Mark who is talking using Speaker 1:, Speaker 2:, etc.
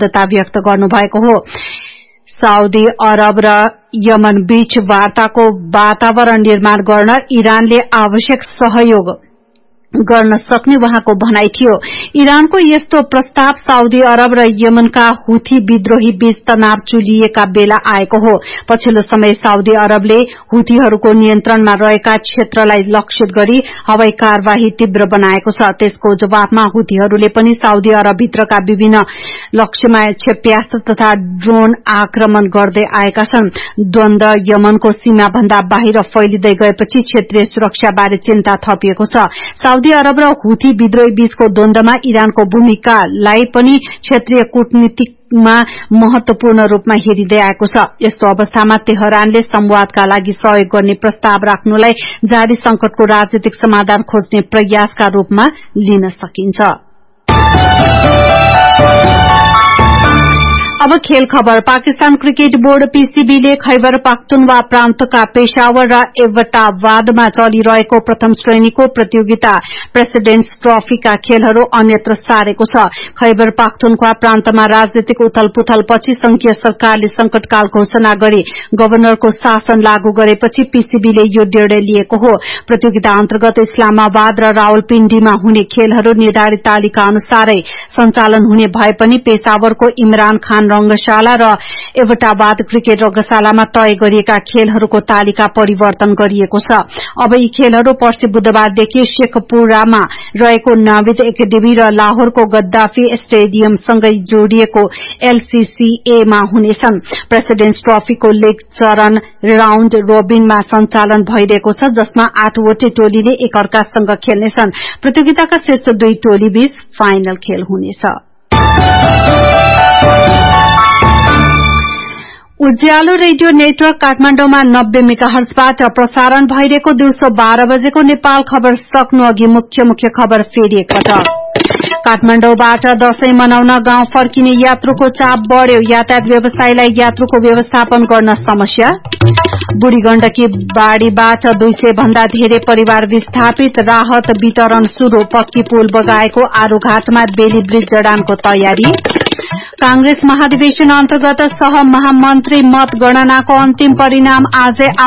Speaker 1: प्रतिबद्धता व्यक्त गर्नुभएको हो। साउदी अरब र यमन बीच वार्ताको वातावरण निर्माण गर्न इरानले आवश्यक सहयोग गर्न सक्ने उहाँको भनाइ थियो। इरानको यस्तो प्रस्ताव साउदी अरब र यमनका हुथी विद्रोही बीच तनाव चुलिएका बेला आएको हो। पछिल्लो समय साउदी अरबले हुथीहरूको नियन्त्रणमा रहेका क्षेत्रलाई लक्षित गरी हवाई कार्यवाही तीव्र बनाएको छ। त्यसको जवाफमा हुथीहरूले पनि साउदी अरबभित्रका विभिन्न लक्ष्यमा क्षेप्यास्त्र तथा ड्रोन आक्रमण गर्दै आएका छन्। द्वन्द यमनको सीमा भन्दा बाहिर फैलिँदै गएपछि क्षेत्रीय सुरक्षाबारे चिन्ता थपिएको छ। साउदी अरब र हुथी विद्रोही बीचको द्वन्द्वमा इरानको भूमिकालाई पनि क्षेत्रीय कूटनीतिमा महत्वपूर्ण रूपमा हेरिँदै आएको छ। यस्तो अवस्थामा तेहरानले संवादका लागि सहयोग गर्ने प्रस्ताव राख्नुलाई जारी संकटको राजनीतिक समाधान खोज्ने प्रयासका रूपमा लिन सकिन्छ। अब खेल खबर। पाकिस्तान क्रिकेट बोर्ड पीसीबीले खैबर पख्तुनवा प्रान्तका पेशावर र एबटाबादमा चलिरहेको प्रथम श्रेणीको प्रतियोगिता प्रेसिडेन्ट्स ट्रफीका खेलहरू अन्यत्र सारेको छ। खैबर पख्तुनख्वा प्रान्तमा राजनीतिक उथलपुथलपछि संघीय सरकारले संकटकाल घोषणा गरी गभर्नरको शासन लागू गरेपछि पीसीबीले यो निर्णय लिएको हो। प्रतियोगिता अन्तर्गत इस्लामाबाद र रावलपिण्डीमा हुने खेलहरू निर्धारित तालिका अनुसारै सञ्चालन हुने भए पनि पेशावरको इमरान खान रंगशाला र एबटाबाद क्रिकेट रंगशालामा तय गरिएका खेलहरूको तालिका परिवर्तन गरिएको छ। अब यी खेलहरू पर्सि बुधबारदेखि शेखपुरामा रहेको नाविद एकाडेमी र लाहोरको गद्दाफी स्टेडियमसँगै जोडिएको एलसीसीएमा हुनेछन्। प्रेसिडेन्ट्स ट्रफीको लीग चरण राउण्ड रोबिनमा सञ्चालन भइरहेको छ, जसमा 8वटै टोलीले एकअर्कासँग खेल्नेछन्। प्रतियोगिताका शीर्ष 2 टोली बीच फाइनल खेल हुनेछ। उज्यालो रेडियो नेटवर्क काठमाडौँमा 90 मेगाहर्जबाट प्रसारण भइरहेको दिउँसो 12 बजेको नेपाल खबर सक्नु अघि मुख्य खबर फेरि एकपटक। काठमाडौँबाट दशैं मनाउन गाउँ फर्किने यात्रुको चाप बढ्यो। यातायात व्यवसायीलाई यात्रुको व्यवस्थापन गर्न समस्या। बुढी गण्डकी बाढ़ीबाट 200 भन्दा धेरै परिवार विस्थापित। राहत वितरण शुरू। पक्की पुल बगाएको आरूघाटमा बेली ब्रिज जडानको तयारी। कांग्रेस महाधिवेशन अन्तर्गत सह महामन्त्री मतगणनाको अन्तिम परिणाम आजै